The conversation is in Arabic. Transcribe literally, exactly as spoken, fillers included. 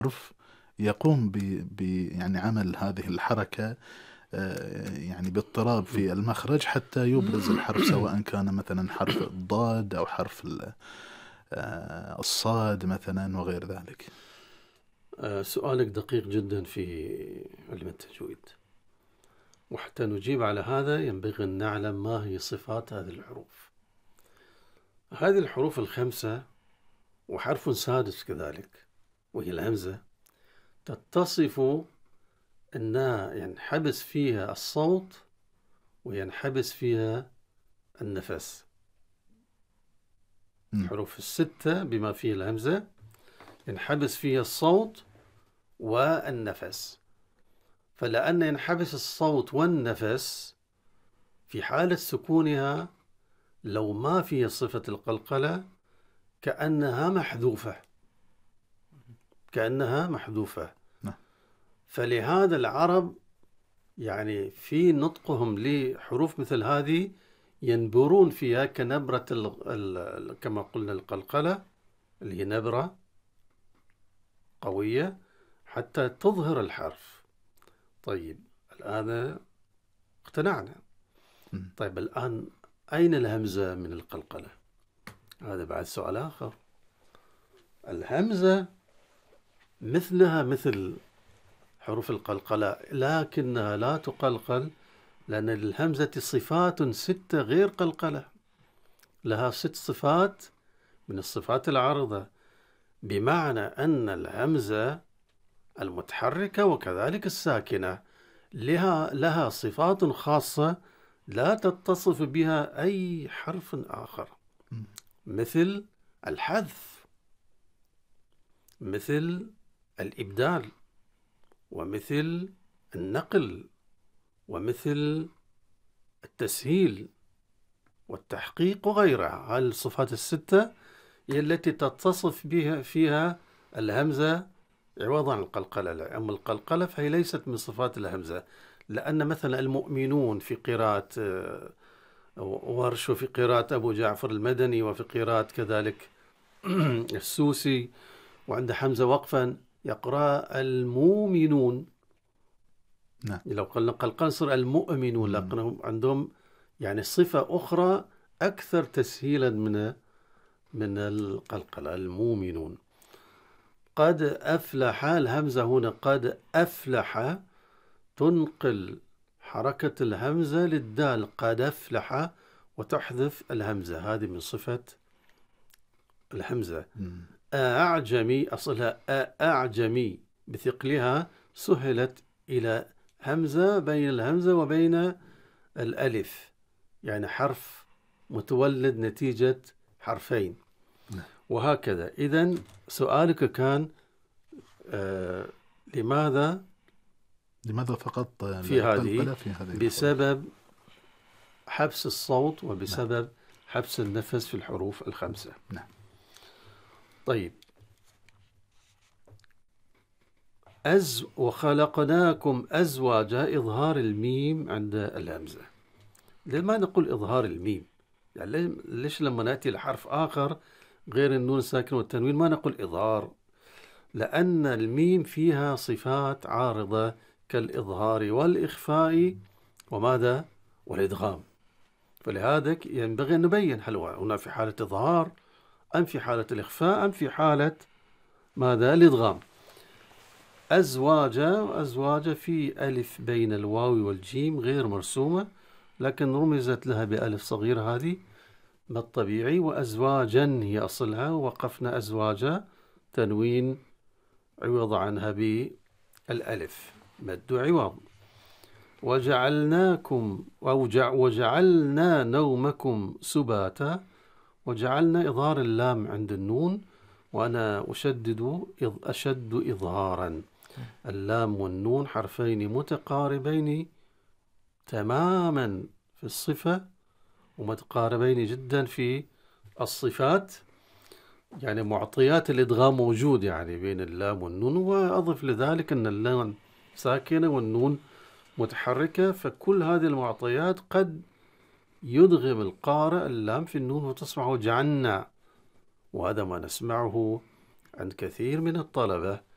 الحرف يقوم ب ب يعني عمل هذه الحركة يعني باضطراب في المخرج حتى يبرز الحرف، سواء كان مثلا حرف الضاد أو حرف الصاد مثلا وغير ذلك. سؤالك دقيق جدا في علم التجويد، وحتى نجيب على هذا ينبغي أن نعلم ما هي صفات هذه الحروف. هذه الحروف الخمسة وحرف سادس كذلك وهي الهمزة تتصف أنها ينحبس فيها الصوت وينحبس فيها النفس. الحروف الستة بما فيه الهمزة ينحبس فيها الصوت والنفس، فلأن ينحبس الصوت والنفس في حالة سكونها لو ما فيها صفة القلقلة كأنها محذوفة كأنها محذوفة فلهذا العرب يعني في نطقهم لحروف مثل هذه ينبرون فيها كنبرة ال ال كما قلنا القلقلة اللي هي نبرة قوية حتى تظهر الحرف. طيب الآن اقتنعنا. طيب الآن أين الهمزة من القلقلة؟ هذا بعد سؤال آخر. الهمزة مثلها مثل حروف القلقلة لكنها لا تقلقل، لأن للهمزة صفات ستة غير قلقلة، لها ست صفات من الصفات العارضة، بمعنى أن الهمزة المتحركة وكذلك الساكنة لها لها صفات خاصة لا تتصف بها أي حرف آخر، مثل الحذف، مثل الإبدال، ومثل النقل، ومثل التسهيل والتحقيق وغيرها. هذه الصفات الستة هي التي تتصف بها فيها الهمزة عوضا عن القلقلة. أما القلقلة فهي ليست من صفات الهمزة، لأن مثلا المؤمنون في قراءة ورش وفي قراءة أبو جعفر المدني وفي قراءة كذلك السوسي وعند حمزة وقفا يقرأ المؤمنون. نعم. لو قلنا قلقلة صار المؤمنون، لكن عندهم يعني صفة أخرى أكثر تسهيلا من من القلقلة. المؤمنون. قد أفلح، الهمزة هنا قد أفلح تنقل حركة الهمزة للدال، قد أفلح، وتحذف الهمزة. هذه من صفة الهمزة. أعجمي أصلها أعجمي بثقلها سهلت إلى همزة بين الهمزة وبين الألف، يعني حرف متولد نتيجة حرفين. وهكذا. إذن سؤالك كان آه لماذا لماذا فقط في هذه؟ في هذه بسبب حبس الصوت وبسبب نعم. حبس النفس في الحروف الخمسة. نعم. طيب أز وخلقناكم أزواجا، إظهار الميم عند الهمزة. لما نقول إظهار الميم؟ يعني ليش لما نأتي لحرف آخر غير النون الساكن والتنوين ما نقول إظهار؟ لأن الميم فيها صفات عارضة كالإظهار والإخفاء وماذا؟ والإدغام. فلهذا ينبغي أن نبين هل هنا في حالة إظهار أم في حالة الإخفاء أم في حالة ماذا؟ الإدغام. أزواجا، أزواجا في ألف بين الواو والجيم غير مرسومة، لكن رمزت لها بألف صغيرة، هذه ما الطبيعي. وأزواجا هي أصلها، وقفنا أزواجا تنوين عوض عنها بالألف مد عوض. وجعلناكم وجعلنا نومكم سباتا، وجعلنا إظهار اللام عند النون، وأنا أشدد أشد إظهارا. اللام والنون حرفين متقاربين تماما في الصفة ومتقاربين جدا في الصفات، يعني معطيات الإدغام موجود يعني بين اللام والنون. وأضف لذلك أن اللام ساكنة والنون متحركة، فكل هذه المعطيات قد يدغم القارئ اللام في النون وتصبح جعلنا، وهذا ما نسمعه عند كثير من الطلبة